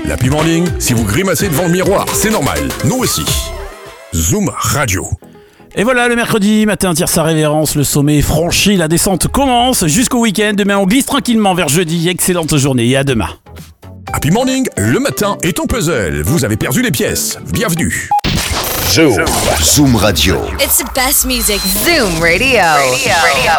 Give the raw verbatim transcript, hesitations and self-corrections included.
L'Happy Morning, si vous grimacez devant le miroir, c'est normal, nous aussi. Zoom Radio. Et voilà, le mercredi matin tire sa révérence, le sommet est franchi, la descente commence jusqu'au week-end. Demain, on glisse tranquillement vers jeudi. Excellente journée et à demain. Happy Morning, le matin est ton puzzle. Vous avez perdu les pièces. Bienvenue. Zoom. Zoom Radio. It's the best music. Zoom Radio. Radio. Radio.